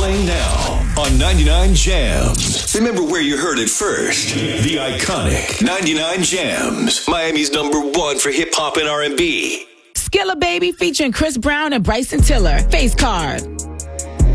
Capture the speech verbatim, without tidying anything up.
Playing now on ninety-nine Jams. Remember where you heard it first. The iconic ninety-nine Jams. Miami's number one for hip hop and R and B. Skilla Baby featuring Chris Brown and Bryson Tiller. Face Card.